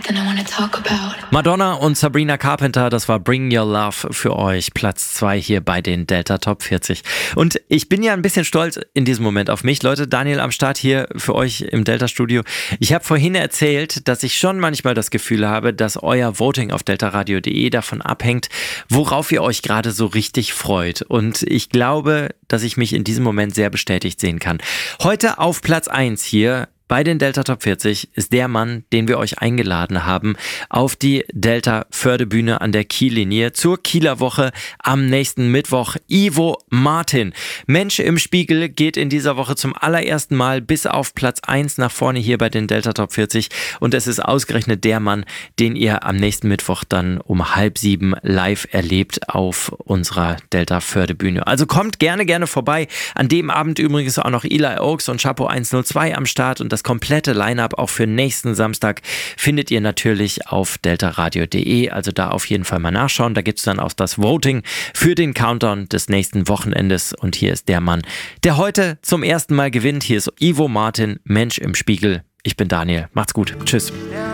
Madonna und Sabrina Carpenter, das war Bring Your Love für euch. Platz 2 hier bei den Delta Top 40. Und ich bin ja ein bisschen stolz in diesem Moment auf mich. Leute, Daniel am Start hier für euch im Delta-Studio. Ich habe vorhin erzählt, dass ich schon manchmal das Gefühl habe, dass euer Voting auf deltaradio.de davon abhängt, worauf ihr euch gerade so richtig freut. Und ich glaube, dass ich mich in diesem Moment sehr bestätigt sehen kann. Heute auf Platz 1 hier bei den Delta Top 40 ist der Mann, den wir euch eingeladen haben, auf die Delta Förde-Bühne an der Kiellinie zur Kieler Woche am nächsten Mittwoch. Ivo Martin. Mensch im Spiegel geht in dieser Woche zum allerersten Mal bis auf Platz 1 nach vorne hier bei den Delta Top 40 und es ist ausgerechnet der Mann, den ihr am nächsten Mittwoch dann um 6:30 live erlebt auf unserer Delta Förde-Bühne. Also kommt gerne vorbei. An dem Abend übrigens auch noch Eli Oaks und Chapo 102 am Start und das komplette Line-Up auch für nächsten Samstag findet ihr natürlich auf deltaradio.de, also da auf jeden Fall mal nachschauen. Da gibt es dann auch das Voting für den Countdown des nächsten Wochenendes und hier ist der Mann, der heute zum ersten Mal gewinnt. Hier ist Ivo Martin, Mensch im Spiegel. Ich bin Daniel. Macht's gut. Tschüss.